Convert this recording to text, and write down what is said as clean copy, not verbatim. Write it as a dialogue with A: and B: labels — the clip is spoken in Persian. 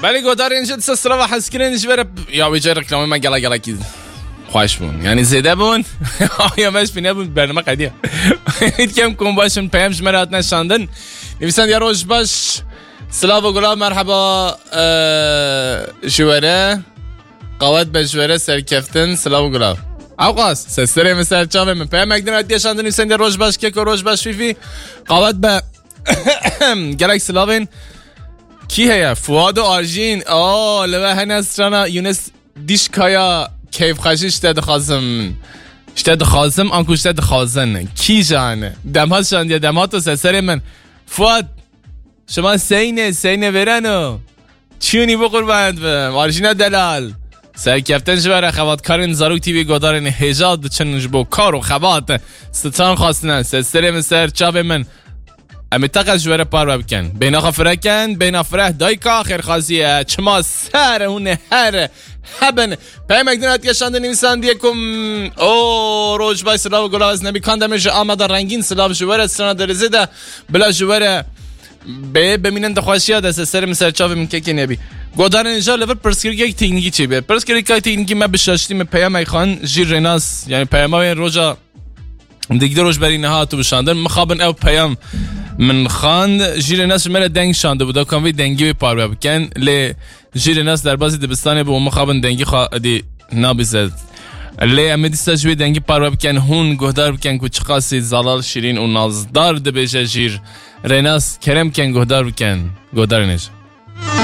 A: ولی گودار اینجا سسرا و حسکرینش بره یا ویجای رکلامی من گلا کی خواهش بون یعنی زیده بون آیا مش بینه بون برنامه قدیه هیچ کم کن باشن پیام شمارات نشاندن نویسند یا روز باش سلام و گلاب مرحبا شوره قوات به شوره سرکفتن سلام و گلاب اوقاس سسره مثل چاوه من پیام مقدن عدیه شاندن نویسند یا روز باش که روز باش فیفی قوات به گلک سلاوین کی هیا فواد و آرژین لبه هنسترانا یونس دیش کایا کیف خشیش اشتد خازم آنکو اشتد خازن کی جانه دمات شاندیه دمات و سسر من فواد شما سینه ورنو چیونی بقور بند آرژین دلال سرکفتن شبره خواد کارین زاروک تیوی گودارین هجاد چنج بو کار و خواد ستان خواستنن سسر من سر چاوه من امی تاقش جوره پار بکن بینا خفرکن بینا فره دایکا خیر خازیه چما سر اونه هر هبن پیمک دینات کشانده نویسان دیکم روش بای سلاو گلاو از نبی کاندمش آمده رنگین سلاو جوره سرنا درزیده بلا جوره ببینن دخواشی دست سر مسر چاوه من که نبی گودار اینجا لور پرسکریک یک تکنیکی چی به پرسکریک یک تکنیکی من بشاشتیم پیامک خان جیر رناس یعنی پیامای روزا دیگه روز بری نهاتو بشاندن مخابن او پیام من خان جیر ناس مرا دنگ شانده بود کاموی دنگی پار بکن ل جیر ناس در بازی دبستان به مخابن دنگی خادی نابزد ل امدی سجوی دنگی پار بکن هون گهدار بکن کو چقاسی زلال شیرین و نازدار دبیجه جیر رناس کرم کن گهدار بکن گهدار نش